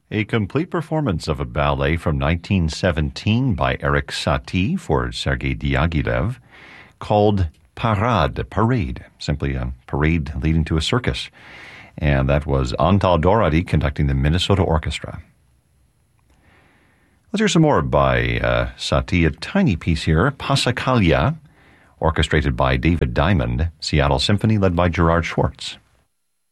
A complete performance of a ballet from 1917 by Erik Satie for Sergei Diaghilev called Parade, simply a parade leading to a circus. And that was Antal Dorady conducting the Minnesota Orchestra. Let's hear some more by Satie, a tiny piece here, Passacaglia, orchestrated by David Diamond, Seattle Symphony led by Gerard Schwartz.